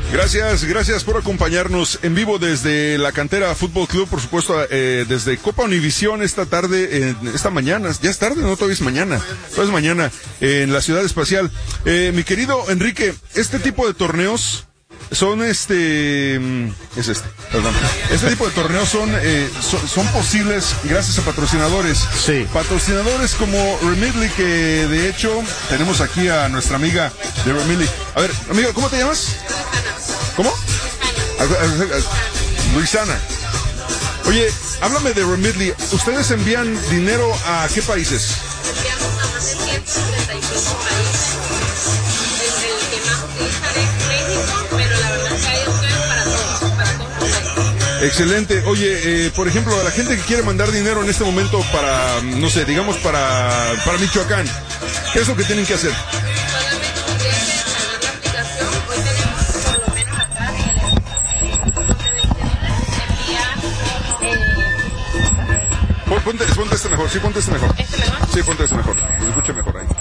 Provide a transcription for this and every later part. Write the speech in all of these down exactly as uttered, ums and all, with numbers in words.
Gracias, gracias por acompañarnos en vivo desde la Cantera Fútbol Club, por supuesto, eh, desde Copa Univisión esta tarde, eh, esta mañana, ya es tarde, no, todavía es mañana, todavía es mañana, eh, en la Ciudad Espacial. Eh, mi querido Enrique, este tipo de torneos son este, es este, perdón, este tipo de torneos son, eh, son, son posibles gracias a patrocinadores. Sí. Patrocinadores como Remitly, que de hecho tenemos aquí a nuestra amiga de Remitly. A ver, amiga, ¿cómo te llamas? ¿Cómo? Luisana. Oye, háblame de Remitly. ¿Ustedes envían dinero a qué países? Enviamos a más de ciento setenta y cinco países. El, el que más utilizan es México, pero la verdad es que hay opciones para todos, para todos los países. Excelente. Oye, eh, por ejemplo, a la gente que quiere mandar dinero en este momento para, no sé, digamos para, para Michoacán, ¿qué es lo que tienen que hacer? Solamente tendría que descargar la aplicación. Hoy tenemos por lo menos acá el envío de veinte dólares. Pon- Ponte, ponte este mejor, sí, ponte este mejor. ¿Este mejor? Sí, ponte este mejor. Se escucha mejor ahí.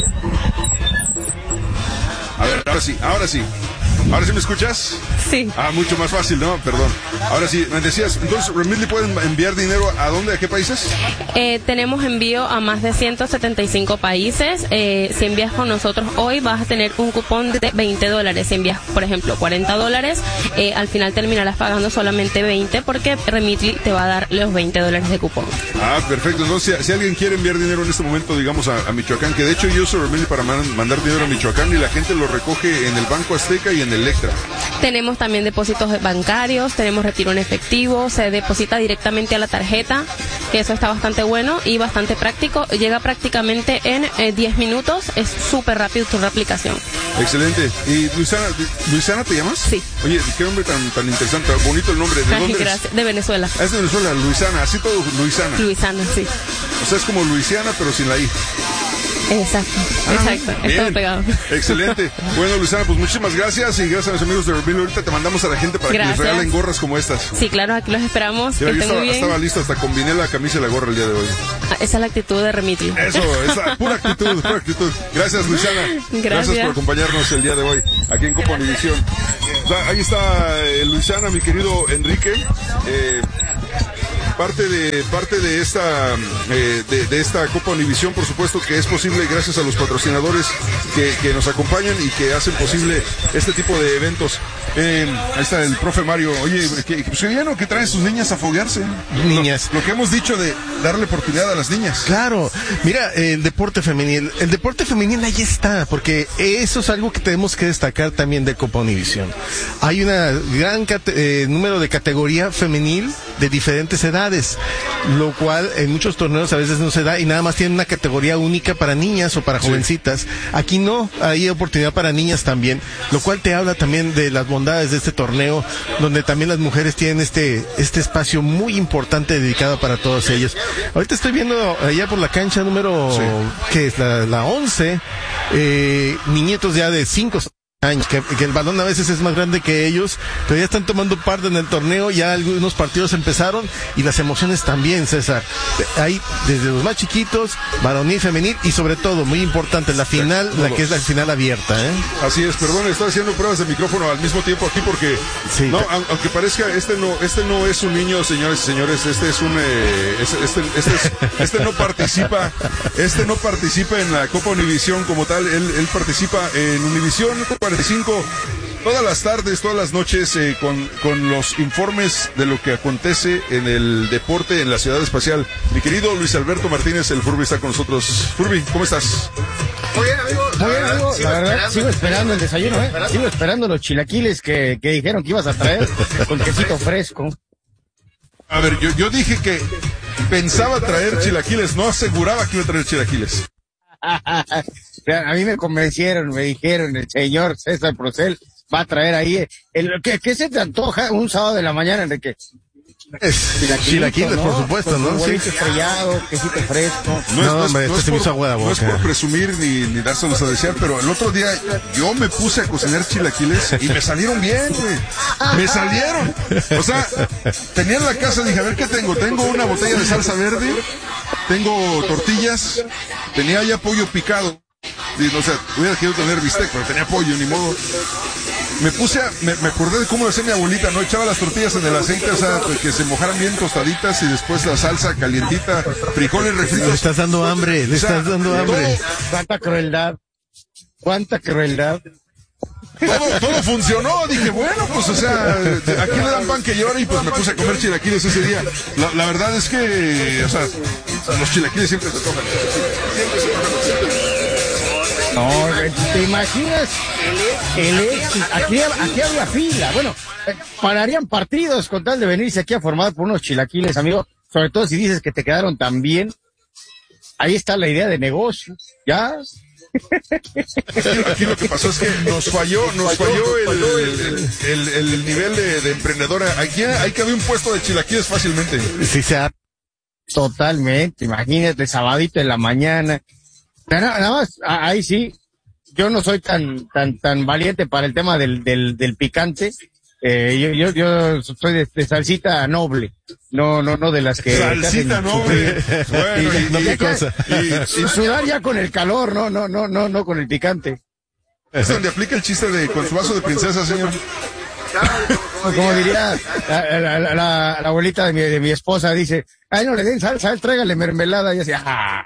A ver, ahora sí, ahora sí. ¿Ahora sí me escuchas? Sí. Ah, mucho más fácil, ¿no? Perdón. Ahora sí, me decías, entonces, Remitly pueden enviar dinero ¿a dónde? ¿A qué países? Eh, tenemos envío a más de ciento setenta y cinco países. Eh, si envías con nosotros hoy vas a tener un cupón de veinte dólares. Si envías, por ejemplo, cuarenta dólares, eh, al final terminarás pagando solamente veinte porque Remitly te va a dar los veinte dólares de cupón. Ah, perfecto. Entonces, si, si alguien quiere enviar dinero en este momento, digamos, a, a Michoacán, que de hecho yo uso Remitly para man, mandar dinero a Michoacán y la gente lo recoge en el Banco Azteca y en el Electra. Tenemos también depósitos bancarios, tenemos retiro en efectivo, se deposita directamente a la tarjeta, que eso está bastante bueno y bastante práctico. Llega prácticamente en eh, diez minutos, es súper rápido tu aplicación. Excelente. ¿Y Luisana, Luisana te llamas? Sí. Oye, qué nombre tan, tan interesante, bonito el nombre. ¿De Ay, dónde eres? gracias. De Venezuela. Ah, es de Venezuela, Luisana, así todo Luisana. Luisana, sí. O sea, es como Luisiana, pero sin la I. Exacto, Ah, exacto. Es todo bien. pegado. Excelente. Bueno, Luisana, pues muchísimas gracias y gracias a los amigos de Remitly. Ahorita te mandamos a la gente para Gracias. que les regalen gorras como estas. Sí, claro, aquí los esperamos. Mira, que yo estén estaba, muy bien. estaba listo, hasta combiné la camisa y la gorra el día de hoy. Ah, esa es la actitud de Remitly. Eso, esa pura actitud, pura actitud. Gracias, Luisana. Gracias. por acompañarnos el día de hoy aquí en Copa Univisión. O sea, ahí está eh, Luisana, mi querido Enrique. Eh, parte de parte de esta eh, de, de esta Copa Univisión, por supuesto que es posible gracias a los patrocinadores que, que nos acompañan y que hacen posible este tipo de eventos. Eh, ahí está el profe Mario. Oye, que, pues qué bien, ¿no? Que traen sus niñas a foguearse. Niñas. Lo, lo que hemos dicho de darle oportunidad a las niñas. Claro, mira, el deporte femenil, el deporte femenil ahí está, porque eso es algo que tenemos que destacar también de Copa Univisión. Hay una gran cate- eh, número de categoría femenil de diferentes edades, lo cual en muchos torneos a veces no se da y nada más tienen una categoría única para niñas o para Sí. jovencitas. Aquí no, hay oportunidad para niñas también, lo cual te habla también de las bondades de este torneo, donde también las mujeres tienen este este espacio muy importante dedicado para todos ellos. Ahorita estoy viendo allá por la cancha número, Sí. que es la, la once, eh, niñitos ya de cinco años, que, que el balón a veces es más grande que ellos, pero ya están tomando parte en el torneo, ya algunos partidos empezaron y las emociones también, César. Hay desde los más chiquitos, varonil, femenil y sobre todo, muy importante, la final, la que es la final abierta, ¿eh? Así es, perdón, estoy haciendo pruebas de micrófono al mismo tiempo aquí porque Sí, no, te- au- aunque parezca este no este no es un niño, señores y señores, este es un eh, es- este este es- este no participa, este no participa en la Copa Univisión como tal, él él participa en Univisión cuarenta y cinco todas las tardes, todas las noches eh, con con los informes de lo que acontece en el deporte en la Ciudad Espacial. Mi querido Luis Alberto Martínez, el Furby está con nosotros. Furby, ¿cómo estás? Muy bien, amigo. Muy bien, amigo. Sigo La verdad, esperando. sigo esperando el desayuno, ¿eh? Sigo esperando los chilaquiles que, que dijeron que ibas a traer con quesito fresco. A ver, yo, yo dije que pensaba traer chilaquiles, no aseguraba que iba a traer chilaquiles. A mí me convencieron, me dijeron, el señor César Procel va a traer ahí. El, ¿qué, ¿Qué se te antoja un sábado de la mañana, Enrique? Es chilaquiles, ¿no? por supuesto, Con ¿no? un Sí. huevito estrellado, quesito fresco. No, hombre, esto se me hizo agua de no es boca. por presumir ni, ni dárselos a desear, pero el otro día yo me puse a cocinar chilaquiles y me salieron bien, güey. Me salieron. O sea, tenía en la casa, dije, a ver qué tengo. Tengo una botella de salsa verde, tengo tortillas, tenía ya pollo picado. Y, o sea, hubiera querido tener bistec, pero tenía pollo, ni modo. me puse a, me, me acordé de cómo lo hacía mi abuelita, ¿no? Echaba las tortillas en el aceite, o sea, que se mojaran bien tostaditas y después la salsa calientita, frijoles refritos. Le estás dando hambre, le O sea, estás dando hambre. Cuánta crueldad, cuánta crueldad. Todo, todo funcionó, dije, bueno, pues, o sea, aquí le dan pan que llora y pues me puse a comer chilaquiles ese día. La, la verdad es que, o sea, los chilaquiles siempre se tocan. Siempre se tocan. No, ¿te imaginas? El éxito. Aquí, aquí había fila. Bueno, eh, pararían partidos con tal de venirse aquí a formar por unos chilaquiles, amigo. Sobre todo si dices que te quedaron tan bien. Ahí está la idea de negocio. Ya. Aquí lo que pasó es que nos falló, nos falló el, el, el, el nivel de, de emprendedora. Aquí hay que haber un puesto de chilaquiles fácilmente. Sí, se ha... Totalmente. Imagínate, sabadito en la mañana. Nada, nada más, ahí sí. Yo no soy tan, tan, tan valiente para el tema del, del, del picante. Eh, yo, yo, yo soy de, de salsita noble, no, no, no de las que... Salsita noble. Bueno, y, no, y, qué cosa. y, y sudar ya con el calor, no, no, no, no, no con el picante. Es donde aplica el chiste de con su vaso de princesa, señor. Como diría la, la, la, la abuelita de mi, de mi esposa, dice, ay, no le den salsa, tráigale mermelada, y así, ¡ah!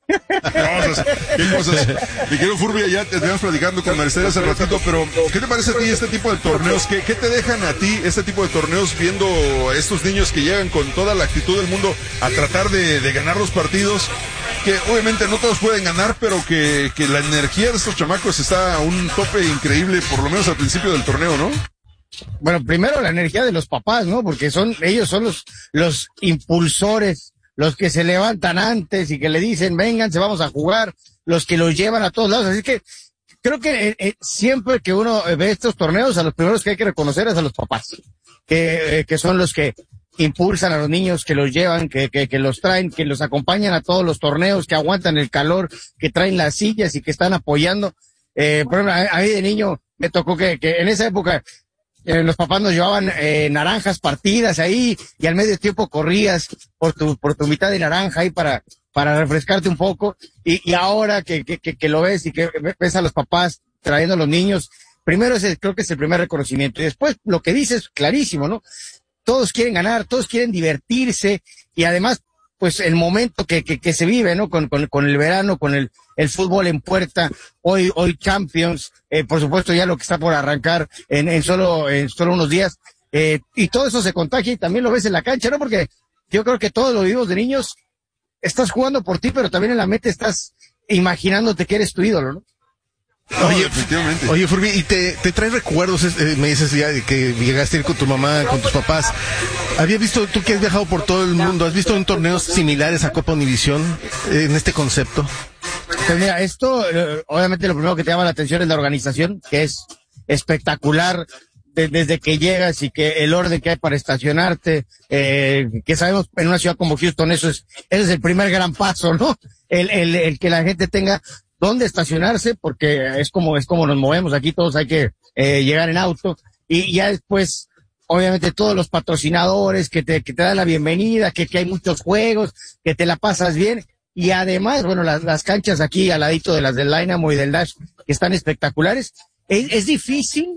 Cosas, qué cosas. Mi querido Furby, ya te estamos platicando con Maricela hace ratito, pero ¿qué te parece a ti este tipo de torneos? ¿Qué, ¿Qué te dejan a ti este tipo de torneos viendo a estos niños que llegan con toda la actitud del mundo a tratar de, de ganar los partidos? Que obviamente no todos pueden ganar, pero que, que la energía de estos chamacos está a un tope increíble, por lo menos al principio del torneo, ¿no? Bueno, primero la energía de los papás, ¿no? Porque son, ellos son los, los impulsores, los que se levantan antes y que le dicen, vénganse, vamos a jugar, los que los llevan a todos lados. Así que creo que eh, eh, siempre que uno ve estos torneos, a los primeros que hay que reconocer es a los papás, que, eh, que son los que impulsan a los niños, que los llevan, que, que, que los traen, que los acompañan a todos los torneos, que aguantan el calor, que traen las sillas y que están apoyando. Eh, por ejemplo, a, a mí de niño me tocó que, que en esa época Eh, los papás nos llevaban eh, naranjas partidas ahí y al medio tiempo corrías por tu por tu mitad de naranja ahí para para refrescarte un poco y, y ahora que, que, que, que lo ves y que ves a los papás trayendo a los niños, primero ese creo que es el primer reconocimiento y después lo que dices clarísimo, ¿no? Todos quieren ganar, todos quieren divertirse y además pues el momento que, que, que se vive, ¿no? Con, con, con el verano, con el, el fútbol en puerta, hoy, hoy Champions, eh, por supuesto ya lo que está por arrancar en, en solo, en solo unos días, eh, y todo eso se contagia y también lo ves en la cancha, ¿no? Porque yo creo que todos los vivos de niños, estás jugando por ti, pero también en la mente estás imaginándote que eres tu ídolo, ¿no? No, Oye, efectivamente. Oye, Furby, ¿y te, te trae recuerdos? Eh, me dices ya que llegaste a ir con tu mamá, con tus papás. ¿Habías visto, tú que has viajado por todo el mundo, has visto en torneos similares a Copa Univisión eh, en este concepto? Pues mira, esto, eh, obviamente lo primero que te llama la atención es la organización, que es espectacular de, desde que llegas y que el orden que hay para estacionarte, eh, que sabemos en una ciudad como Houston eso es, ese es el primer gran paso, ¿no? El, el, el que la gente tenga dónde estacionarse, porque es como, es como nos movemos aquí, todos hay que eh, llegar en auto, y ya después, obviamente todos los patrocinadores que te, que te dan la bienvenida, que, que hay muchos juegos, que te la pasas bien, y además, bueno, las, las canchas aquí al ladito de las del Dynamo y del Dash, que están espectaculares, es, es difícil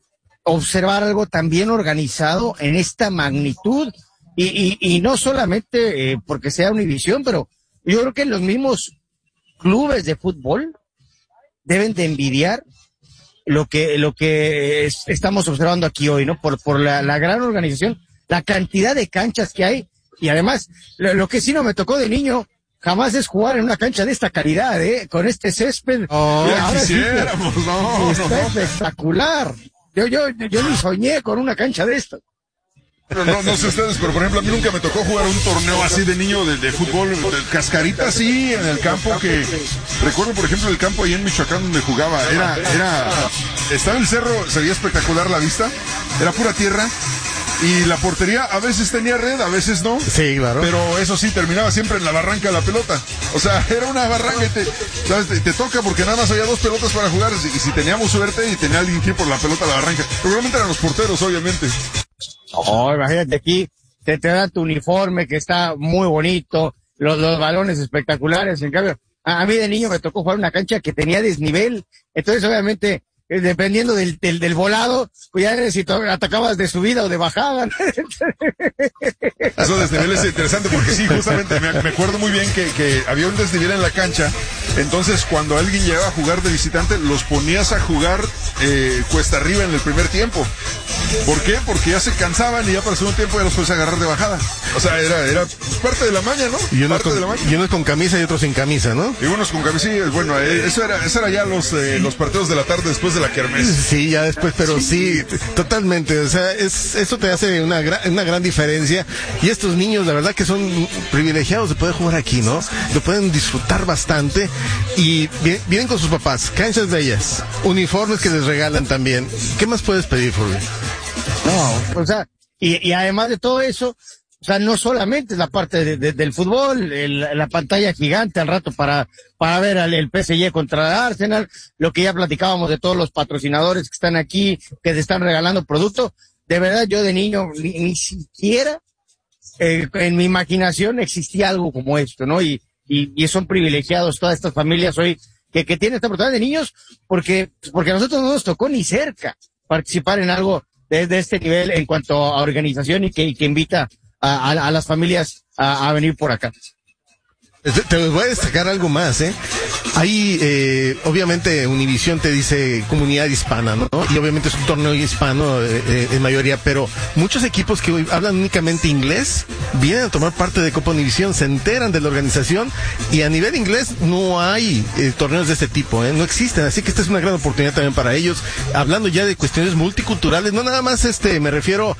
observar algo tan bien organizado en esta magnitud, y, y, y no solamente eh, porque sea Univisión, pero yo creo que los mismos clubes de fútbol deben de envidiar lo que lo que es, estamos observando aquí hoy, ¿no? Por por la, la gran organización, la cantidad de canchas que hay y además lo, lo que sí no me tocó de niño jamás es jugar en una cancha de esta calidad, ¿eh? Con este césped. Oh, y ahora quisiéramos, sí, no, está no. espectacular. Yo yo yo ni soñé con una cancha de esto. No, no, no sé ustedes, pero por ejemplo a mí nunca me tocó jugar un torneo así de niño de, de fútbol, de cascarita así en el campo que recuerdo por ejemplo el campo ahí en Michoacán donde jugaba, era, era, estaba el cerro, se veía espectacular la vista, era pura tierra y la portería a veces tenía red, a veces no. Sí, claro. Pero eso sí, terminaba siempre en la barranca de la pelota. O sea, era una barranca y te, ¿sabes? te, te toca porque nada más había dos pelotas para jugar y si teníamos suerte y tenía alguien que ir por la pelota a la barranca. Probablemente eran los porteros, obviamente. Oh, imagínate aquí, te, te dan tu uniforme que está muy bonito, los, los balones espectaculares. En cambio, a, a mí de niño me tocó jugar una cancha que tenía desnivel. Entonces, obviamente, eh, dependiendo del, del, del volado, pues ya si atacabas de subida o de bajada. Eso desnivel es interesante porque sí, justamente me, me acuerdo muy bien que, que había un desnivel en la cancha, entonces cuando alguien llegaba a jugar de visitante, los ponías a jugar eh, cuesta arriba en el primer tiempo. ¿Por qué? Porque ya se cansaban y ya para el segundo tiempo ya los podías agarrar de bajada. O sea, era, era parte de la maña, ¿no? Y unos, parte con, de la maña. y unos con camisa y otros sin camisa, ¿no? Y unos con camisa, sí, bueno, eh, eso era, eso era ya los, eh, los partidos de la tarde después de la kermés. Sí, ya después, pero sí, totalmente, o sea, es, eso te hace una gran, una gran diferencia, y estos niños, la verdad que son privilegiados de poder jugar aquí, ¿no? Lo pueden disfrutar bastante, y vienen, vienen con sus papás, canchas bellas, uniformes que les regalan también. ¿Qué más puedes pedir, Fulvio? No, o sea, y, y además de todo eso, o sea, no solamente es la parte de, de, del fútbol, el, la pantalla gigante al rato para, para ver al el P S G contra el Arsenal, lo que ya platicábamos de todos los patrocinadores que están aquí, que te están regalando producto. De verdad, yo de niño ni, ni siquiera eh, en mi imaginación existía algo como esto, ¿no? Y, y, y son privilegiados todas estas familias hoy que, que tienen esta oportunidad de niños, porque, porque a nosotros no nos tocó ni cerca participar en algo de, de este nivel en cuanto a organización y que, y que invita A, a, a las familias a, a venir por acá. Te, te voy a destacar algo más, ¿eh? Ahí, eh, obviamente, Univisión te dice comunidad hispana, ¿no? Y obviamente es un torneo hispano eh, eh, en mayoría, pero muchos equipos que hablan únicamente inglés vienen a tomar parte de Copa Univisión, se enteran de la organización, y a nivel inglés no hay eh, torneos de este tipo, ¿eh? No existen, así que esta es una gran oportunidad también para ellos, hablando ya de cuestiones multiculturales, no nada más este, me refiero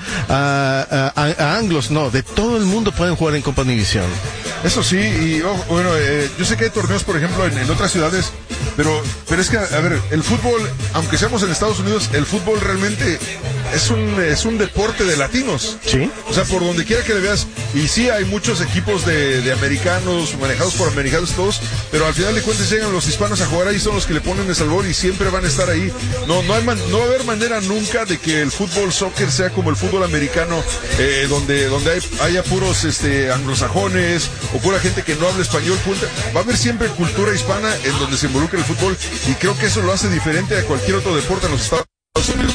a, a, a, a anglos, no, de todo el mundo pueden jugar en Copa Univisión. Eso sí, y oh, bueno, eh, yo sé que hay torneos, por ejemplo, en, en otras ciudades, pero, pero es que, a ver, el fútbol, aunque seamos en Estados Unidos, el fútbol realmente es un, es un deporte de latinos. Sí. O sea, por donde quiera que le veas, y sí hay muchos equipos de, de americanos, manejados por americanos todos, pero al final de cuentas llegan los hispanos a jugar ahí, son los que le ponen el sabor y siempre van a estar ahí. No, no hay man, no va a haber manera nunca de que el fútbol soccer sea como el fútbol americano, eh, donde, donde hay, haya puros, este, anglosajones, o pura gente que no habla español. Punta. Va a haber siempre cultura hispana en donde se involucra el fútbol, y creo que eso lo hace diferente a cualquier otro deporte en los Estados Unidos.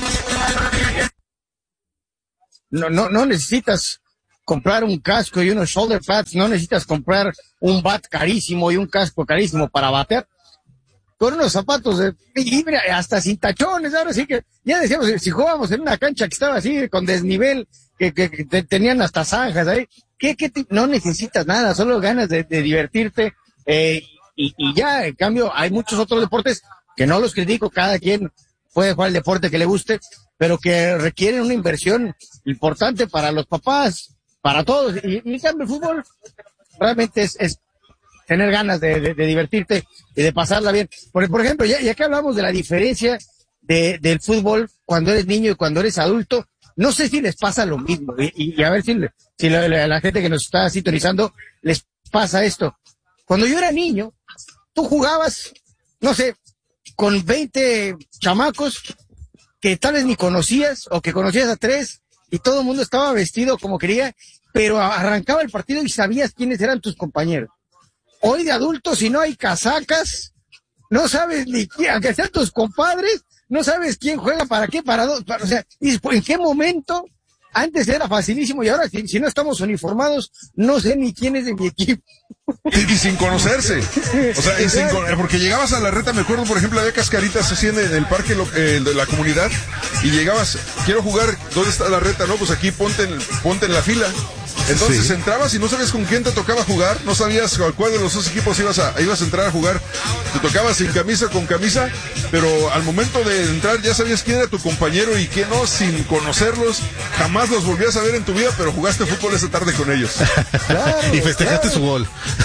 No, no, no necesitas comprar un casco y unos shoulder pads, no necesitas comprar un bat carísimo y un casco carísimo para bater. Con unos zapatos de, y mira, hasta sin tachones, ahora sí que, ya decíamos, si jugábamos en una cancha que estaba así, con desnivel, que, que, que te, tenían hasta zanjas ahí, ¿qué, qué te, no necesitas nada, solo ganas de, de divertirte, eh, y, y ya, en cambio, hay muchos otros deportes que no los critico, cada quien puede jugar el deporte que le guste, pero que requieren una inversión importante para los papás, para todos, y, y en cambio el fútbol realmente es, es tener ganas de, de, de divertirte y de pasarla bien. Por, por ejemplo, ya, ya que hablamos de la diferencia de, del fútbol cuando eres niño y cuando eres adulto, no sé si les pasa lo mismo, y, y a ver si, si la, la, la gente que nos está sintonizando les pasa esto. Cuando yo era niño, tú jugabas, no sé, con veinte chamacos que tal vez ni conocías, o que conocías a tres, y todo el mundo estaba vestido como quería, pero arrancaba el partido y sabías quiénes eran tus compañeros. Hoy de adultos, si no hay casacas, no sabes ni quién, aunque sean tus compadres, no sabes quién juega para qué, para dos, para, o sea, ¿en qué momento? Antes era facilísimo y ahora si, si no estamos uniformados, no sé ni quién es de mi equipo. Y, y sin conocerse. O sea, y sin, porque llegabas a la reta, me acuerdo, por ejemplo, había cascaritas así en el, en el parque eh, de la comunidad, y llegabas, quiero jugar, ¿dónde está la reta? No, pues aquí ponte en, ponte en la fila. Entonces sí. Entrabas y no sabías con quién te tocaba jugar, no sabías a cuál de los dos equipos ibas a, ibas a entrar a jugar. Te tocaba sin camisa, con camisa, pero al momento de entrar ya sabías quién era tu compañero y quién no, sin conocerlos. Jamás los volvías a ver en tu vida, pero jugaste fútbol esa tarde con ellos. Claro, y festejaste claro. Su gol.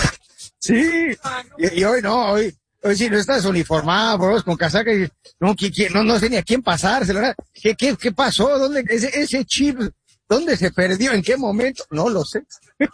Sí, y, y hoy no, hoy, hoy si no estás uniformado, bro, con casaca, y no, ¿quién, quién, no, no sé ni a quién pasárselo, ¿verdad? ¿Qué, qué, qué pasó? ¿Dónde, ese, ese chip, dónde se perdió? ¿En qué momento? No lo sé.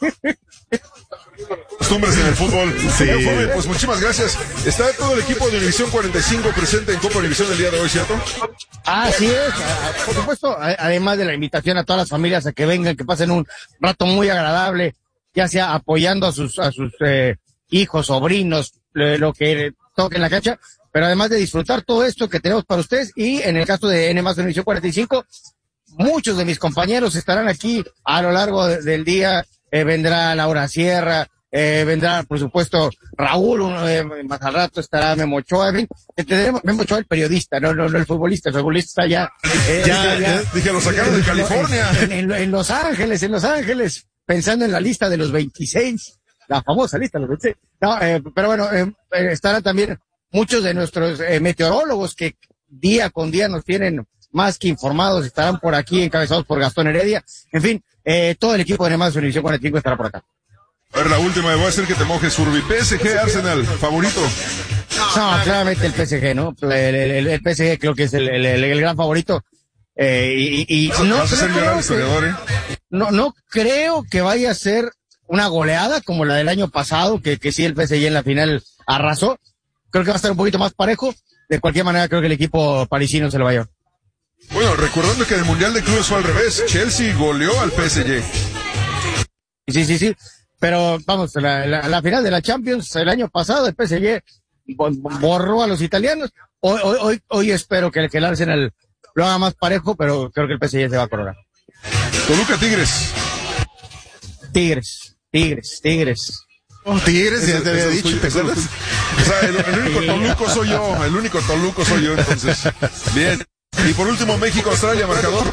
Costumbres en el fútbol. Sí. Pues muchísimas gracias. Está todo el equipo de Univisión cuarenta y cinco presente en Copa Univisión el día de hoy, ¿cierto? Así es. Por supuesto, además de la invitación a todas las familias a que vengan, que pasen un rato muy agradable, ya sea apoyando a sus, a sus, eh, hijos, sobrinos, lo que toque en la cancha, pero además de disfrutar todo esto que tenemos para ustedes, y en el caso de N más Univisión cuarenta y cinco, muchos de mis compañeros estarán aquí a lo largo de, del día, eh, vendrá Laura Sierra, eh, vendrá, por supuesto, Raúl, uno, eh, más al rato estará Memo Ochoa, en fin, tendremos Memo Ochoa el periodista, no, no, no el futbolista, el futbolista ya, eh, ya, ya, dije, lo sacaron de California. En, en, en Los Ángeles, en Los Ángeles, pensando en la lista de los veintiséis, la famosa lista de los veintiséis. No, eh, pero bueno, eh, estarán también muchos de nuestros eh, meteorólogos que día con día nos tienen más que informados, estarán por aquí encabezados por Gastón Heredia. En fin, eh, todo el equipo de Nemás Univisión cuarenta y cinco estará por acá. A ver, la última, me voy a hacer que te mojes, Urbi. P S G, Arsenal, favorito. No, claramente el P S G, ¿no? El, el, el P S G creo que es el, el, el, el gran favorito. Eh, y, y, y no, vas a ser llorar al historiador, ¿eh? No, no creo que vaya a ser una goleada como la del año pasado, que, que sí el P S G en la final arrasó. Creo que va a estar un poquito más parejo. De cualquier manera, creo que el equipo parisino se lo va a llevar. Bueno, recordando que en el Mundial de Clubes fue al revés. Chelsea goleó al P S G. Sí, sí, sí. Pero vamos, la, la, la final de la Champions el año pasado, el P S G borró a los italianos. Hoy, hoy, hoy, hoy espero que el, que el Arsenal lo haga más parejo, pero creo que el P S G se va a coronar. Toluca, Tigres. Tigres, Tigres, Tigres. Oh, Tigres, ya te había dicho, ¿te acuerdas? O sea, el, el único Toluco soy yo, el único Toluco soy yo, entonces. Bien. Y por último, México-Australia, marcador.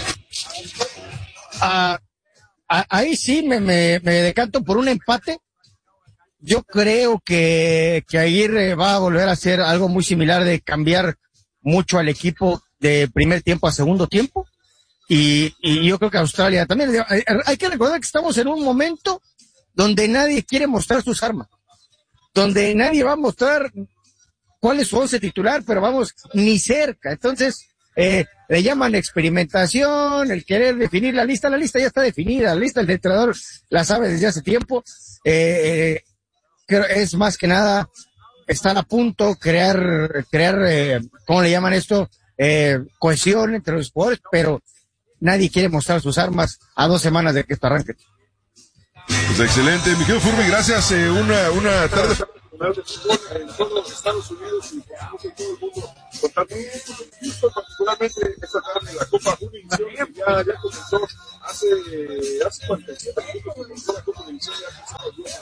Ah, ah, ahí sí me, me, me decanto por un empate. Yo creo que, que Aguirre va a volver a hacer algo muy similar de cambiar mucho al equipo de primer tiempo a segundo tiempo. Y, y yo creo que Australia también. Hay que recordar que estamos en un momento donde nadie quiere mostrar sus armas, donde nadie va a mostrar cuál es su once titular, pero vamos, ni cerca. Entonces, eh, le llaman experimentación, el querer definir la lista. La lista ya está definida, la lista del entrenador la sabe desde hace tiempo. Eh, creo es más que nada estar a punto, crear, crear, eh, ¿cómo le llaman esto? Eh, cohesión entre los jugadores, pero nadie quiere mostrar sus armas a dos semanas de que esto arranque. Pues excelente, mi querido Furby, gracias. Eh, una, una tarde en todos los Estados Unidos y por supuesto en todo el mundo, con tanto gusto, particularmente esta tarde la Copa Univisión, que ya, ya comenzó hace, hace cuarenta y siete minutos, comenzó la Copa Univisión, ya comenzó los días,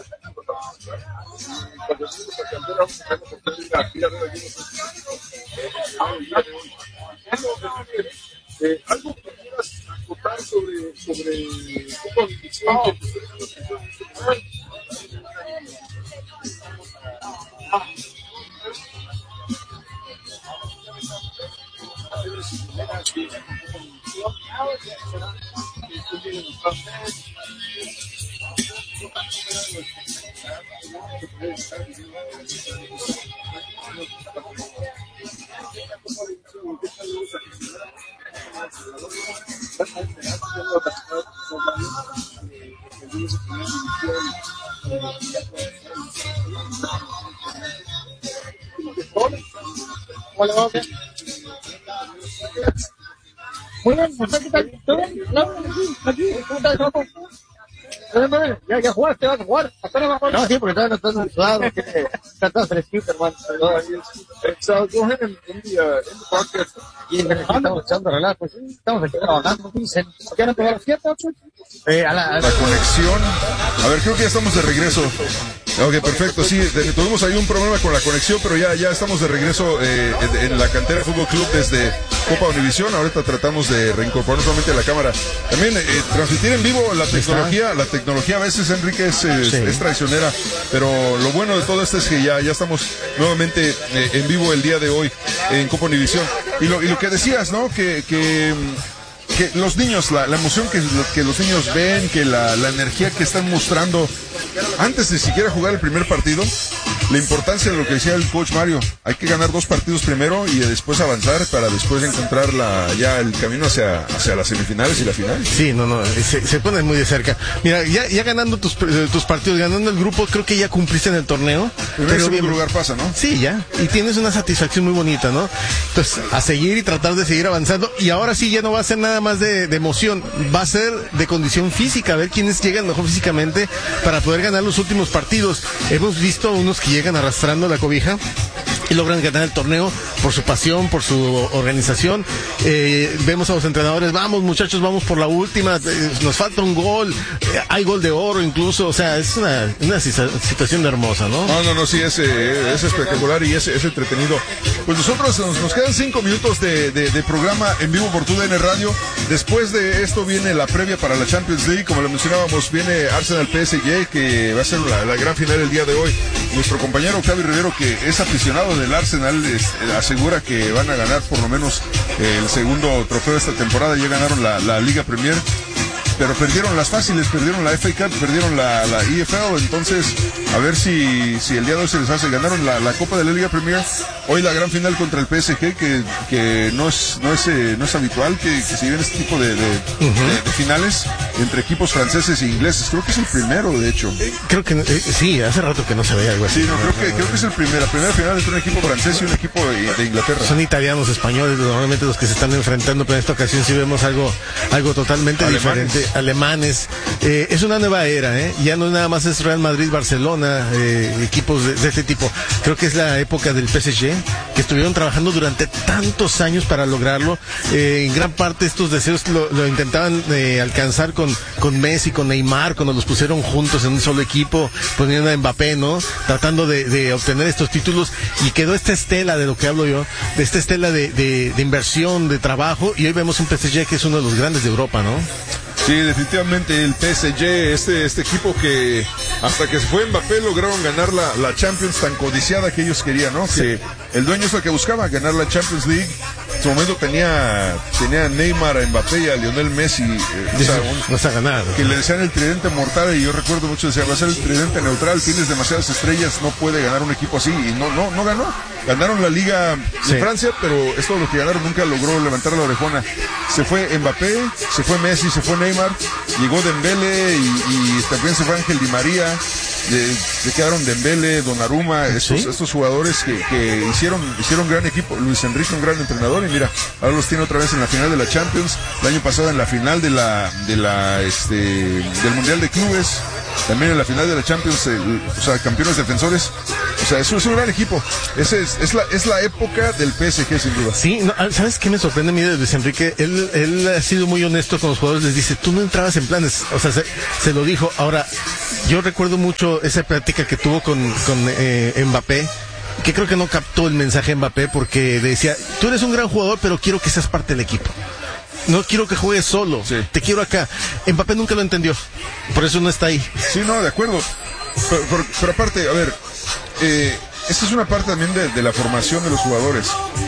y cuando estuvimos a campeón, vamos a ver por qué la vida de hoy, Eh, algo que quieras acotar sobre, sobre Copa Univisión, que pues, Muy bien, ¿qué tal? ¿Todo bien? Aquí, ¿cómo estás, Coco? Ya, ya jugaste, vas a jugar. No, sí, porque todavía no estás sudado. Estás todo fresquito, hermano. So go ahead and in the, uh, in the podcast. Y estamos echando relajo, pues sí, estamos aquí trabajando. ¿Qué no te va a las siete, ocho? Eh, a la, a la... la conexión. A ver, creo que ya estamos de regreso. Ok, perfecto, sí, de, tuvimos ahí un problema con la conexión, pero ya, ya estamos de regreso eh, en, en la cantera Fútbol Club desde Copa Univisión. Ahorita tratamos de reincorporarnos nuevamente a la cámara. También eh, transmitir en vivo la tecnología, la tecnología a veces, Enrique, es, es, sí. es traicionera, pero lo bueno de todo esto es que ya, ya estamos nuevamente eh, en vivo el día de hoy en Copa Univisión. Y lo, y lo que decías, ¿no? Que, que que los niños, la, la emoción que, que los niños ven, que la, la energía que están mostrando antes de siquiera jugar el primer partido, la importancia de lo que decía el coach Mario, hay que ganar dos partidos primero y después avanzar para después encontrar la, ya el camino hacia, hacia las semifinales y la final. Sí, no, no, se, se pone muy de cerca. Mira, ya, ya ganando tus, tus partidos, ganando el grupo, creo que ya cumpliste en el torneo. Primer y segundo lugar pasa, ¿no? Sí, ya, y tienes una satisfacción muy bonita, ¿no? Entonces, a seguir y tratar de seguir avanzando, y ahora sí ya no va a ser nada más de, de emoción, va a ser de condición física, a ver quiénes llegan mejor físicamente para poder ganar los últimos partidos. Hemos visto unos que llegan arrastrando la cobija y logran ganar el torneo por su pasión, por su organización. Eh, vemos a los entrenadores, vamos muchachos, vamos por la última, eh, nos falta un gol, eh, hay gol de oro incluso, o sea, es una, una situación hermosa, ¿no? No, no, no, sí, es, eh, es espectacular y es, es entretenido. Pues nosotros nos, nos quedan cinco minutos de, de, de programa en vivo por T U D N Radio. Después de esto viene la previa para la Champions League, como lo mencionábamos, viene Arsenal P S G, que va a ser la, la gran final el día de hoy. Nuestro compañero Octavio Rivero, que es aficionado del Arsenal, es, eh, asegura que van a ganar por lo menos eh, el segundo trofeo de esta temporada. Ya ganaron la, la Liga Premier, pero perdieron las fáciles, perdieron la F A Cup, perdieron la, la E F L. Entonces, a ver si, si el día de hoy se les hace. Ganaron la, la Copa de la Liga Premier, hoy la gran final contra el P S G, que, que no es no es, eh, no es habitual que, que se lleven este tipo de, de, uh-huh. de, de finales entre equipos franceses e ingleses. Creo que es el primero, de hecho. Eh, creo que eh, sí, hace rato que no se ve algo así. Sí, no, creo que, creo que es el primer, la primera final entre un equipo francés y un equipo de, de Inglaterra. Son italianos, españoles, normalmente los que se están enfrentando, pero en esta ocasión sí vemos algo, algo totalmente Alemanes. diferente. Alemanes. Eh, es una nueva era, ¿eh? Ya no nada más es Real Madrid, Barcelona, eh, equipos de, de este tipo. Creo que es la época del P S G, que estuvieron trabajando durante tantos años para lograrlo. Eh, en gran parte estos deseos lo, lo intentaban eh, alcanzar con, con Messi, con Neymar, cuando los pusieron juntos en un solo equipo, poniendo a Mbappé, ¿no? Tratando de, de obtener estos títulos, y quedó esta estela de lo que hablo yo, de esta estela de, de, de inversión, de trabajo, y hoy vemos un P S G que es uno de los grandes de Europa, ¿no? Sí, definitivamente el P S G, este, este equipo que hasta que se fue Mbappé lograron ganar la, la Champions tan codiciada que ellos querían, ¿no? Sí. Que el dueño es el que buscaba ganar la Champions League. En su momento tenía, tenía a Neymar, a Mbappé y a Lionel Messi. Eh, o sea, un, no se ha ganado. Que le decían el tridente mortal, y yo recuerdo mucho, decía, va a ser el tridente neutral, tienes demasiadas estrellas, no puede ganar un equipo así, y no, no, no ganó. Ganaron la Liga de sí. Francia, pero es todo lo que ganaron, nunca logró levantar la orejona. Se fue Mbappé, se fue Messi, se fue Neymar, llegó Dembélé y, y también se fue Ángel Di María. De, se quedaron Dembélé, Donnarumma, estos, ¿Sí? estos jugadores que, que hicieron hicieron gran equipo. Luis Enrique, un gran entrenador, y mira, ahora los tiene otra vez en la final de la Champions, el año pasado en la final de la de la este del Mundial de Clubes, también en la final de la Champions, el, o sea, campeones defensores. O sea, eso es un gran equipo. Ese es, es la es la época del P S G, sin duda. Sí, no, ¿sabes qué me sorprende a mí de Luis Enrique? Él, él ha sido muy honesto con los jugadores, les dice, tú no entrabas en planes, o sea, se, se lo dijo. Ahora, yo recuerdo mucho esa plática que tuvo con, con eh, Mbappé, que creo que no captó el mensaje Mbappé, porque decía, tú eres un gran jugador, pero quiero que seas parte del equipo. No quiero que juegues solo, sí. Te quiero acá. Mbappé nunca lo entendió, por eso no está ahí. Sí, no, de acuerdo. Pero, pero, pero aparte, a ver, eh, esta es una parte también de, de la formación de los jugadores.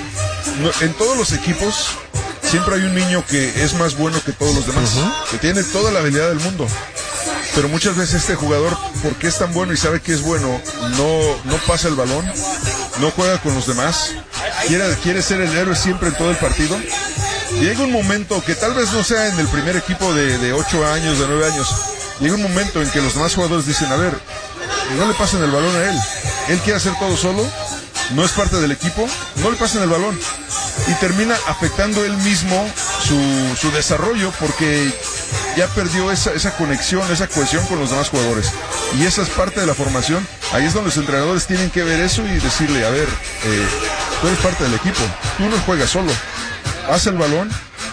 No, en todos los equipos siempre hay un niño que es más bueno que todos los demás, uh-huh. que tiene toda la habilidad del mundo. Pero muchas veces este jugador, porque es tan bueno y sabe que es bueno, no, no pasa el balón, no juega con los demás, quiere, quiere ser el héroe siempre en todo el partido. Y llega un momento que tal vez no sea en el primer equipo de, de ocho años, de nueve años, llega un momento en que los demás jugadores dicen, a ver, no le pasen el balón a él, él quiere hacer todo solo, no es parte del equipo, no le pasen el balón. Y termina afectando él mismo su, su desarrollo, porque ya perdió esa, esa conexión, esa cohesión con los demás jugadores. Y esa es parte de la formación. Ahí es donde los entrenadores tienen que ver eso y decirle, a ver, eh, tú eres parte del equipo, tú no juegas solo, haz el balón.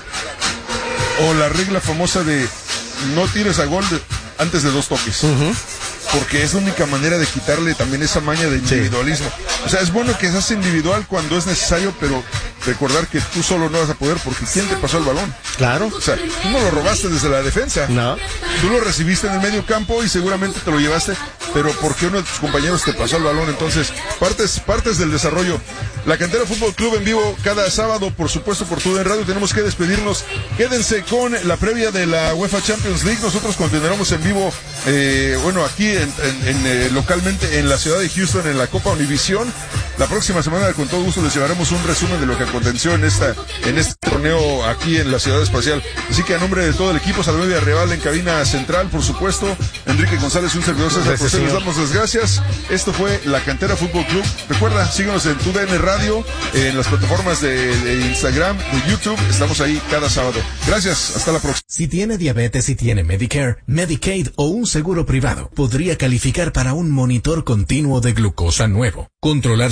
O la regla famosa de no tires a gol de, antes de dos toques. Uh-huh. Porque es la única manera de quitarle también esa maña de individualismo. Sí. O sea, es bueno que seas individual cuando es necesario, pero recordar que tú solo no vas a poder, porque ¿quién te pasó el balón? Claro. O sea, tú no lo robaste desde la defensa. No. Tú lo recibiste en el medio campo y seguramente te lo llevaste, pero porque uno de tus compañeros te pasó el balón. Entonces, partes, partes del desarrollo. La Cantera Fútbol Club en vivo cada sábado, por supuesto, por T U D N Radio. Tenemos que despedirnos. Quédense con la previa de la UEFA Champions League. Nosotros continuaremos en vivo, eh, bueno, aquí en, en, en eh, localmente en la ciudad de Houston, en la Copa Univisión. La próxima semana, con todo gusto, les llevaremos un resumen de lo que aconteció en esta en este torneo aquí en la Ciudad Espacial. Así que a nombre de todo el equipo, Salomé Villarreal en cabina central, por supuesto, Enrique González y un servidor César Procel, les damos las gracias. Esto fue la Cantera Fútbol Club. Recuerda, síguenos en T U D N Radio, en las plataformas de, de Instagram, de YouTube. Estamos ahí cada sábado. Gracias, hasta la próxima. Si tiene diabetes y tiene Medicare, Medicaid o un seguro privado, podría calificar para un monitor continuo de glucosa nuevo. Controlar su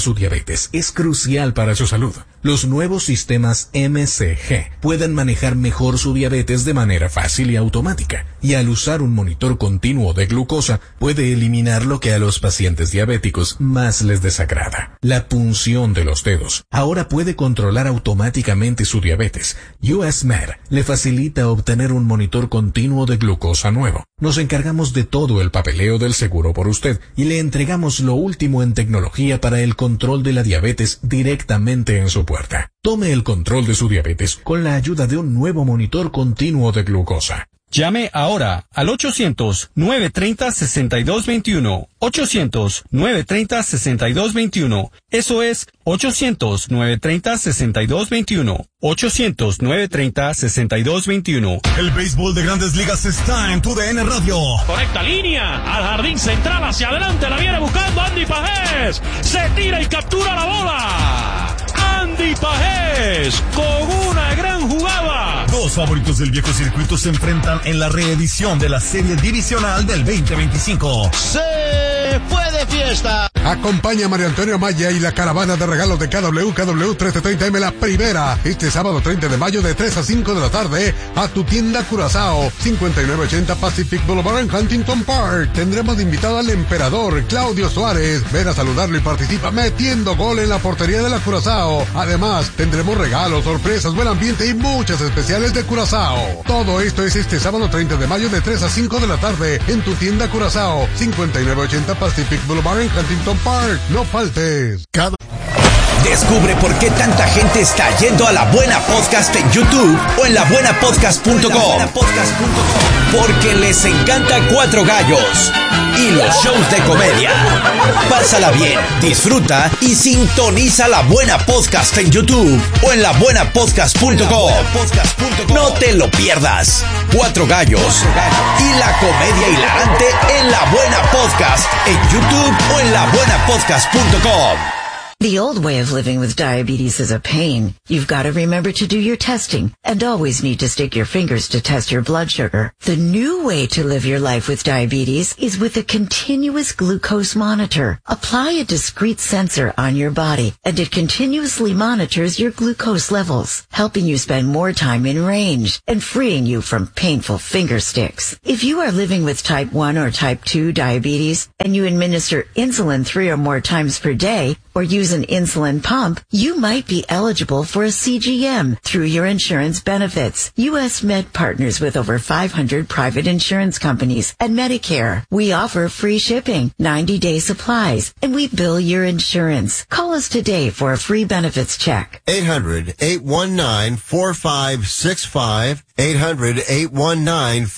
su diabetes es crucial para su salud. Los nuevos sistemas M C G pueden manejar mejor su diabetes de manera fácil y automática, y al usar un monitor continuo de glucosa puede eliminar lo que a los pacientes diabéticos más les desagrada: la punción de los dedos. Ahora puede controlar automáticamente su diabetes. U S Med le facilita obtener un monitor continuo de glucosa nuevo. Nos encargamos de todo el papeleo del seguro por usted y le entregamos lo último en tecnología para el control de la diabetes directamente en su puerta. Tome el control de su diabetes con la ayuda de un nuevo monitor continuo de glucosa. Llame ahora al ochocientos, nueve treinta, sesenta y dos veintiuno. ochocientos, nueve treinta, sesenta y dos veintiuno. Eso es ochocientos, nueve treinta, sesenta y dos veintiuno. ochocientos, nueve treinta, sesenta y dos veintiuno. El béisbol de Grandes Ligas está en tu D N Radio. Conecta línea al jardín central, hacia adelante, la viene buscando Andy Pajés. Se tira y captura la bola. Andy Pajés con una gran jugada. Dos favoritos del viejo circuito se enfrentan en la reedición de la serie divisional del veinte veinticinco. ¡Se fue de fiesta! Acompaña a Mario Antonio Maya y la caravana de regalos de K W K W trece treinta M La Primera, este sábado treinta de mayo de tres a cinco de la tarde a tu tienda Curazao, cincuenta y nueve ochenta Pacific Boulevard en Huntington Park. Tendremos de invitado al emperador Claudio Suárez. Ven a saludarlo y participa metiendo gol en la portería de la Curazao. Además, tendremos regalos, sorpresas, buen ambiente y muchas especiales de Curazao. Todo esto es este sábado treinta de mayo de tres a cinco de la tarde en tu tienda Curazao, cincuenta y nueve ochenta Pacific Boulevard en Huntington Park. No faltes. Cada... Descubre por qué tanta gente está yendo a La Buena Podcast en YouTube o en la buena podcast punto com. Porque les encanta Cuatro Gallos y los shows de comedia. Pásala bien, disfruta y sintoniza La Buena Podcast en YouTube o en la buena podcast punto com. No te lo pierdas. Cuatro Gallos y la comedia hilarante en La Buena Podcast en YouTube o en la buena podcast punto com. The old way of living with diabetes is a pain. You've got to remember to do your testing and always need to stick your fingers to test your blood sugar. The new way to live your life with diabetes is with a continuous glucose monitor. Apply a discrete sensor on your body and it continuously monitors your glucose levels, helping you spend more time in range and freeing you from painful finger sticks. If you are living with type one or type two diabetes and you administer insulin three or more times per day or use an insulin pump, you might be eligible for a C G M through your insurance benefits. U S Med partners with over five hundred private insurance companies and Medicare. We offer free shipping, ninety-day supplies, and we bill your insurance. Call us today for a free benefits check. eight hundred, eight one nine, four five six five. eight hundred, eight one nine,